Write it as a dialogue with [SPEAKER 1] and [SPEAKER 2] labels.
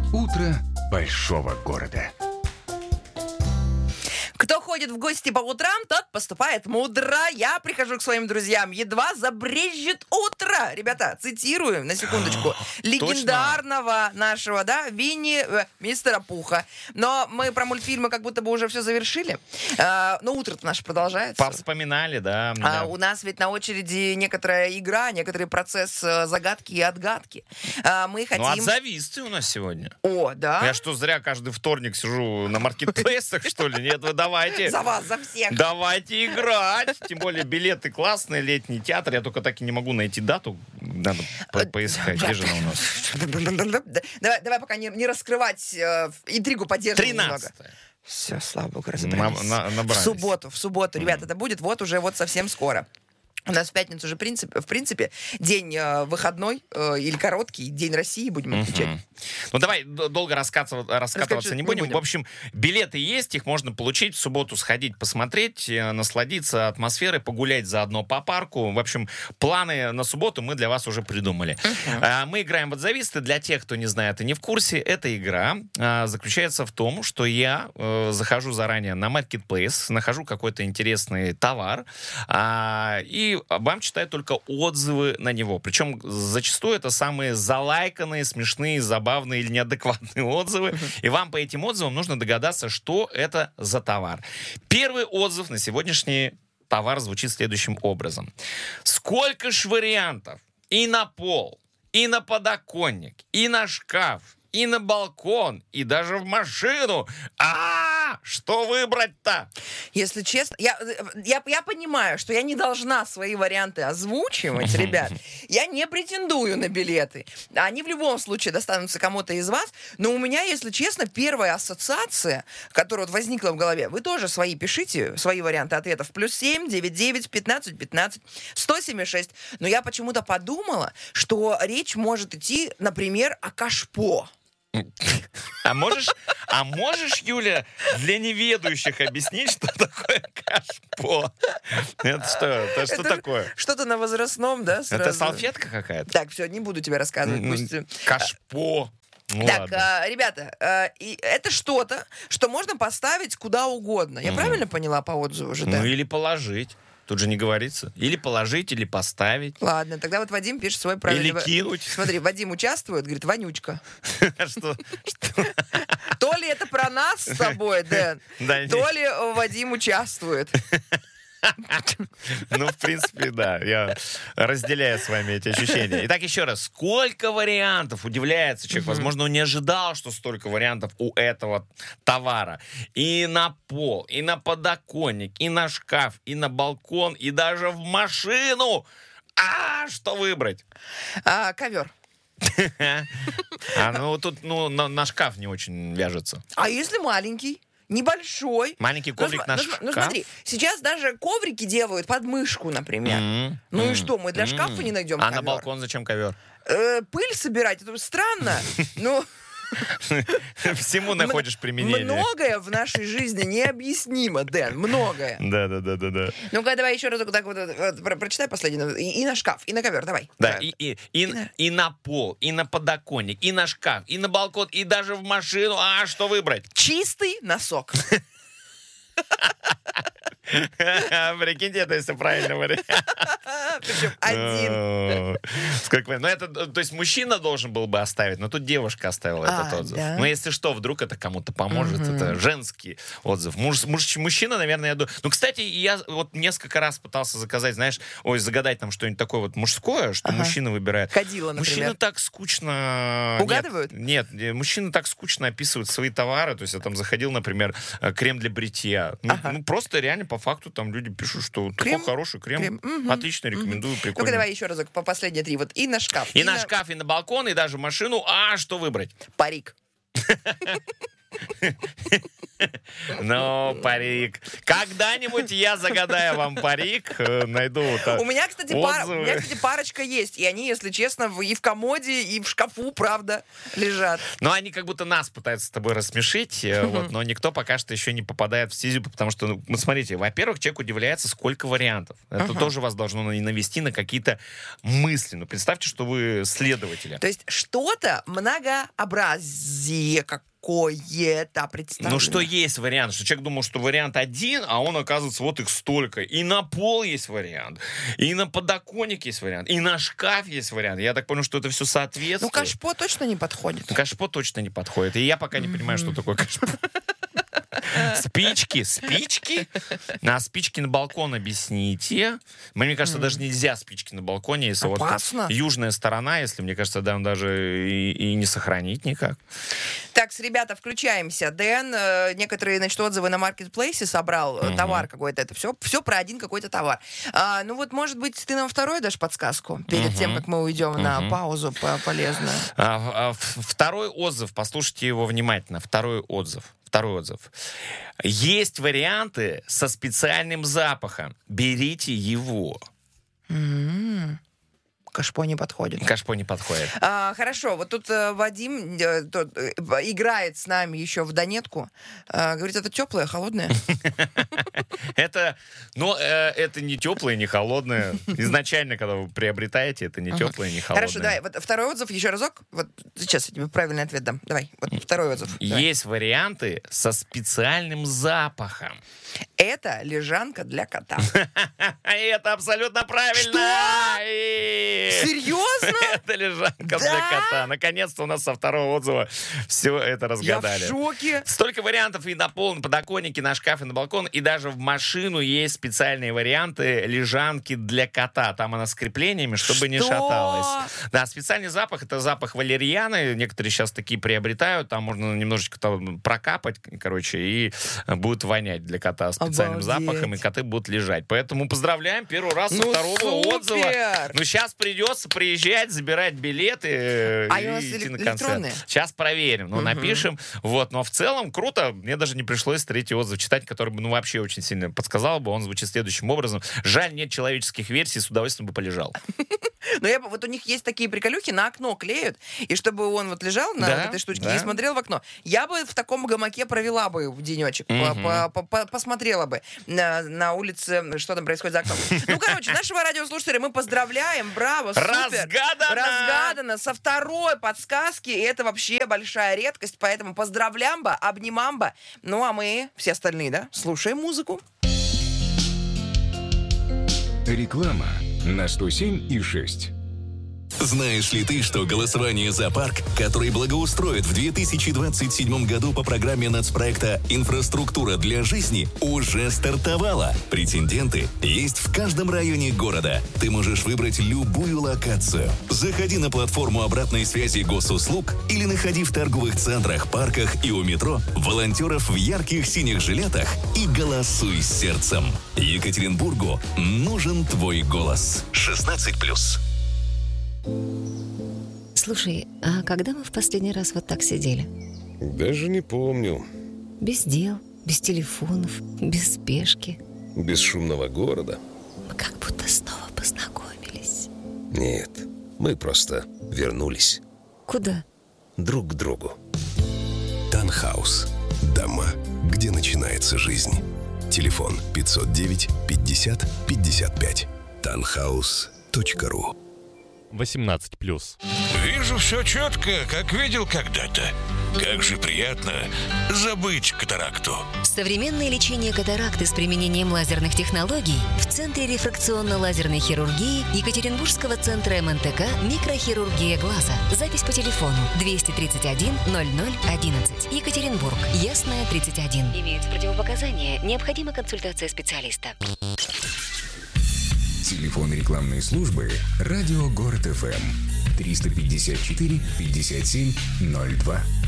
[SPEAKER 1] Утро большого города.
[SPEAKER 2] Кто ходит в гости по утрам, тот поступает мудро. Я прихожу к своим друзьям, едва забрежет утро. Ребята, цитирую, на секундочку, легендарного нашего, Винни, мистера Пуха. Но мы про мультфильмы как будто бы уже все завершили. Но утро-то наше продолжается.
[SPEAKER 3] Повспоминали, да.
[SPEAKER 2] У нас ведь на очереди некоторая игра, некоторый процесс загадки и отгадки. Мы хотим...
[SPEAKER 3] Ну, отзовисты у нас сегодня.
[SPEAKER 2] О, да?
[SPEAKER 3] Я что, зря каждый вторник сижу на маркетплейсах, что ли? Нет, вы давайте.
[SPEAKER 2] За вас, за всех.
[SPEAKER 3] Давайте играть. Тем более билеты классные, летний театр. Я только так и не могу найти дату. Надо поискать. Где же она у нас?
[SPEAKER 2] Давай пока не раскрывать, интригу поддерживаем немного.
[SPEAKER 3] 13-е.
[SPEAKER 2] Все, слава богу, разобрались.
[SPEAKER 3] Набрались.
[SPEAKER 2] В субботу, ребята, это будет уже совсем скоро. У нас в пятницу уже, в принципе, день выходной или короткий, День России будем отмечать.
[SPEAKER 3] Ну, давай долго раскатываться не будем. В общем, билеты есть, их можно получить, в субботу сходить, посмотреть, насладиться атмосферой, погулять заодно по парку. В общем, планы на субботу мы для вас уже придумали. Мы играем в «Отзовисты». Для тех, кто не знает и не в курсе, эта игра заключается в том, что я захожу заранее на Marketplace, нахожу какой-то интересный товар, и вам читаю только отзывы на него. Причем зачастую это самые залайканные, смешные, забавные или неадекватные отзывы. И вам по этим отзывам нужно догадаться, что это за товар. Первый отзыв на сегодняшний товар звучит следующим образом. Сколько ж вариантов и на пол, и на подоконник, и на шкаф, и на балкон, и даже в машину. Что выбрать-то?
[SPEAKER 2] Если честно, я понимаю, что я не должна свои варианты озвучивать, ребят. Я не претендую на билеты. Они в любом случае достанутся кому-то из вас. Но у меня, если честно, первая ассоциация, которая возникла в голове, вы тоже свои пишите, свои варианты ответов. +7 99 15 15 176. Но я почему-то подумала, что речь может идти, например, о кашпо.
[SPEAKER 3] А можешь, Юля, для неведающих объяснить, что такое кашпо? Это что такое?
[SPEAKER 2] Что-то на возрастном, да? Сразу.
[SPEAKER 3] Это салфетка какая-то?
[SPEAKER 2] Так, все, не буду тебе рассказывать.
[SPEAKER 3] Кашпо.
[SPEAKER 2] Так, ребята, это что-то, что можно поставить куда угодно. Я правильно поняла по отзыву уже, да?
[SPEAKER 3] Ну, или положить. Тут же не говорится. Или положить, или поставить.
[SPEAKER 2] Ладно, тогда вот Вадим пишет свой правильный...
[SPEAKER 3] Или кинуть.
[SPEAKER 2] Смотри, Вадим участвует, говорит, вонючка.
[SPEAKER 3] Что?
[SPEAKER 2] То ли это про нас с тобой, Дэн, то ли Вадим участвует.
[SPEAKER 3] Ну, в принципе, да, я разделяю с вами эти ощущения. Итак, еще раз, сколько вариантов? Удивляется человек. Возможно, он не ожидал, что столько вариантов у этого товара. И на пол, и на подоконник, и на шкаф, и на балкон, и даже в машину. Что выбрать?
[SPEAKER 2] Ковер.
[SPEAKER 3] Тут на шкаф не очень вяжется.
[SPEAKER 2] А если маленький? Небольшой.
[SPEAKER 3] Маленький коврик на шкаф?
[SPEAKER 2] Ну смотри, сейчас даже коврики делают под мышку, например. И что, мы для шкафа не найдем ковер?
[SPEAKER 3] А на балкон зачем ковер?
[SPEAKER 2] Пыль собирать, это странно. Ну...
[SPEAKER 3] Всему находишь применение.
[SPEAKER 2] Многое в нашей жизни необъяснимо, Дэн, многое.
[SPEAKER 3] Да.
[SPEAKER 2] Ну-ка, давай еще разок так вот прочитай последний. И на шкаф, и на ковер, давай.
[SPEAKER 3] Да, и на пол, и на подоконник, и на шкаф, и на балкон, и даже в машину. Что выбрать?
[SPEAKER 2] Чистый носок.
[SPEAKER 3] Прикиньте, это если правильно вариант.
[SPEAKER 2] Причем один.
[SPEAKER 3] Ну, это, то есть, мужчина должен был бы оставить, но тут девушка оставила этот отзыв.
[SPEAKER 2] Да?
[SPEAKER 3] Но если что, вдруг это кому-то поможет, это женский отзыв. Мужчина, наверное, я думаю... Ну, кстати, я вот несколько раз пытался заказать, знаешь, загадать там что-нибудь такое вот мужское, что мужчина выбирает.
[SPEAKER 2] Кадила, например.
[SPEAKER 3] Мужчины так скучно...
[SPEAKER 2] Угадывают?
[SPEAKER 3] Нет, мужчины так скучно описывают свои товары. То есть я там заходил, например, крем для бритья. Ну, просто реально по факту там люди пишут, что такой хороший крем. Отлично, рекомендую, прикольно.
[SPEAKER 2] Ну-ка, давай еще разок по последние 3. Вот и на шкаф.
[SPEAKER 3] И на шкаф, и на балкон, и даже в машину. Что выбрать?
[SPEAKER 2] Парик.
[SPEAKER 3] Ну, парик. Когда-нибудь я загадаю вам парик, найду
[SPEAKER 2] У меня, кстати, парочка есть. И они, если честно, и в комоде, и в шкафу, правда, лежат.
[SPEAKER 3] Но они как будто нас пытаются с тобой рассмешить, но никто пока что еще не попадает в стезю, потому что, смотрите, во-первых, человек удивляется, сколько вариантов. Это тоже вас должно навести на какие-то мысли. Ну, представьте, что вы следователи.
[SPEAKER 2] То есть что-то многообразие какое-то представлено.
[SPEAKER 3] Ну, что есть вариант, что человек думал, что вариант один, а он, оказывается, вот их столько. И на пол есть вариант, и на подоконник есть вариант, и на шкаф есть вариант. Я так понял, что это все соответствует.
[SPEAKER 2] Ну, кашпо точно не подходит.
[SPEAKER 3] Кашпо точно не подходит. И я пока не понимаю, что такое кашпо. Спички? На спички на балкон объясните. Мне кажется, даже нельзя спички на балконе. Если
[SPEAKER 2] опасно.
[SPEAKER 3] Вот южная сторона, если, мне кажется, да, он даже и не сохранить никак.
[SPEAKER 2] Так, ребята, включаемся. Дэн, некоторые, значит, отзывы на маркетплейсе собрал, товар какой-то. Это все про один какой-то товар. Ну вот, может быть, ты нам второй дашь подсказку перед тем, как мы уйдем на паузу полезную?
[SPEAKER 3] Второй отзыв, послушайте его внимательно. Второй отзыв. Есть варианты со специальным запахом. Берите его.
[SPEAKER 2] Кашпо не подходит.
[SPEAKER 3] Кашпо не подходит.
[SPEAKER 2] Хорошо, вот тут Вадим играет с нами еще в донетку. Говорит, это теплое, холодное?
[SPEAKER 3] Это не теплое, не холодное. Изначально, когда вы приобретаете, это не теплое, не холодное.
[SPEAKER 2] Хорошо, давай. Вот второй отзыв еще разок. Вот сейчас я тебе правильный ответ дам. Давай, вот второй отзыв.
[SPEAKER 3] Есть варианты со специальным запахом.
[SPEAKER 2] Это лежанка для кота.
[SPEAKER 3] Это абсолютно правильно.
[SPEAKER 2] Что? Серьезно?
[SPEAKER 3] Это лежанка для кота. Наконец-то у нас со второго отзыва все это разгадали.
[SPEAKER 2] Я в шоке.
[SPEAKER 3] Столько вариантов и на пол, на подоконнике, на шкаф, и на балкон, и даже в машину есть специальные варианты лежанки для кота. Там она с креплениями, чтобы не шаталась. Да, специальный запах — это запах валерьяны. Некоторые сейчас такие приобретают. Там можно немножечко там прокапать, и будет вонять для кота специальным запахом, и коты будут лежать. Поэтому поздравляем первый раз со второго отзыва. Ну, сейчас придется приезжать, забирать билеты и идти на концерт. Сейчас проверим, напишем. Вот, но в целом круто. Мне даже не пришлось третий отзыв читать, который бы, вообще очень сильно подсказал бы. Он звучит следующим образом. Жаль, нет человеческих версий, с удовольствием бы полежал.
[SPEAKER 2] Но вот у них есть такие приколюхи, на окно клеют, и чтобы он вот лежал на этой штучке и смотрел в окно. Я бы в таком гамаке провела бы денечек, посмотрела бы на улице, что там происходит за окном. Ну, короче, нашего радиослушателя мы поздравляем, браво, супер. Разгадано. Со второй подсказки, и это вообще большая редкость, поэтому поздравлямба, обнимамба. Ну, а мы, все остальные, слушаем музыку.
[SPEAKER 1] Реклама на 107,6.
[SPEAKER 4] Знаешь ли ты, что голосование за парк, который благоустроят в 2027 году по программе нацпроекта «Инфраструктура для жизни», уже стартовало? Претенденты есть в каждом районе города. Ты можешь выбрать любую локацию. Заходи на платформу обратной связи госуслуг или находи в торговых центрах, парках и у метро волонтеров в ярких синих жилетах и голосуй сердцем. Екатеринбургу нужен твой голос. 16+.
[SPEAKER 5] Слушай, а когда мы в последний раз вот так сидели?
[SPEAKER 6] Даже не помню.
[SPEAKER 5] Без дел, без телефонов, без спешки.
[SPEAKER 6] Без шумного города.
[SPEAKER 5] Мы как будто снова познакомились.
[SPEAKER 6] Нет, мы просто вернулись.
[SPEAKER 5] Куда?
[SPEAKER 6] Друг к другу.
[SPEAKER 4] Танхаус. Дома, где начинается жизнь. Телефон 509 50 55. Танхаус.ру.
[SPEAKER 7] 18+.
[SPEAKER 8] Вижу все четко, как видел когда-то. Как же приятно забыть катаракту.
[SPEAKER 5] Современное лечение катаракты с применением лазерных технологий в Центре рефракционно-лазерной хирургии Екатеринбургского центра МНТК «Микрохирургия глаза». Запись по телефону 231 0011. Екатеринбург. Ясная, 31. Имеются противопоказания. Необходима консультация специалиста.
[SPEAKER 1] Телефон рекламной службы «Радио Город ФМ» 354 57 02.